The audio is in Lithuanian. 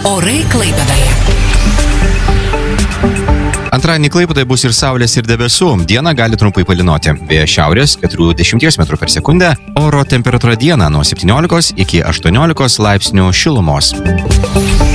Orai Klaipėdoje. Antradienį Klaipėdoje bus ir saulės, ir debesų. Dieną gali trumpai palynoti. Vėjas šiaurės 40 m/s. Oro temperatūra dieną nuo 17 iki 18 laipsnių šilumos.